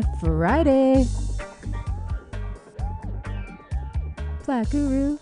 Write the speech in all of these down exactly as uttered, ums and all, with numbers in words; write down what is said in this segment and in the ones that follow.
Friday. Black Guru.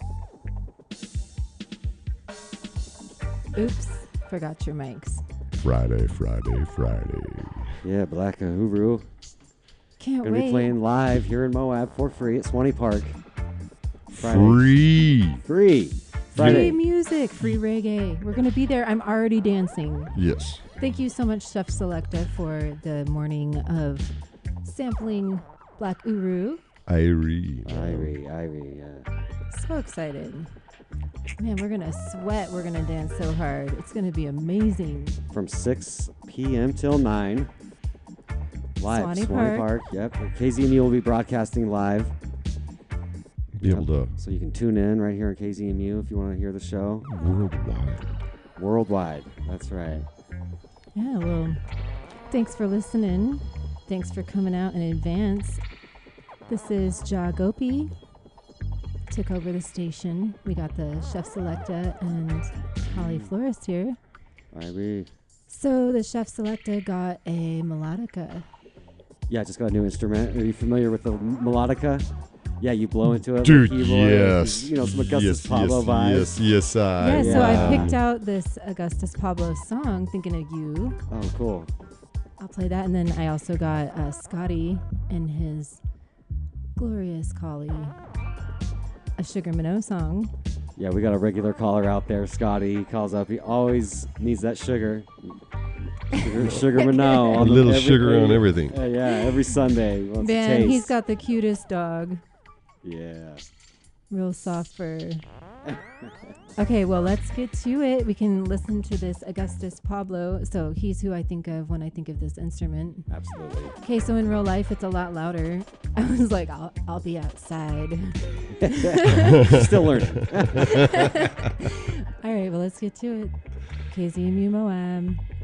Oops, forgot your mics. Friday, Friday, Friday. Yeah, Black Uhuru. Can't Gonna wait. be playing live here in Moab for free at Swanee Park. Friday. Free. Free. Free Friday. music, free reggae. We're going to be there. I'm already dancing. Yes. Thank you so much, Chef Selecta, for the morning of sampling Black Uru. Irie. Irie, Irie, yeah. So excited. Man, we're going to sweat. We're going to dance so hard. It's going to be amazing. From six p.m. till nine. Live. Swanee Swanee Park. Park. Yep. K Z M U will be broadcasting live. Be able to So you can tune in right here on K Z M U if you want to hear the show. worldwide. Worldwide. That's right. Yeah, well, thanks for listening. Thanks for coming out in advance. This is Ja Gopi. Took over the station. We got the Chef Selecta and Holly Flores here. Irie. So the Chef Selecta got a melodica. Yeah, I just got a new instrument. Are you familiar with the m- melodica? Yeah, you blow into it. Dude, like keyboard, yes. You know, some Augustus yes, Pablo yes, vibes. Yes, yes, I. Yeah, so I yeah. picked out this Augustus Pablo song, Thinking of You. Oh, cool. I'll play that. And then I also got uh, Scotty and his Glorious Collie, a Sugar Minot song. Yeah, we got a regular caller out there, Scotty. He calls up. He always needs that sugar. Sugar, sugar Minot. A on the- little every- sugar on everything. Uh, yeah, every Sunday. He wants to Man, taste. he's got the cutest dog. Yeah. Real soft fur. Okay, well, let's get to it. We can listen to this Augustus Pablo. So he's who I think of when I think of this instrument. Absolutely. Okay, so in real life, it's a lot louder. I was like, I'll, I'll be outside. Still learning. All right, well, let's get to it. K Z M U Moab.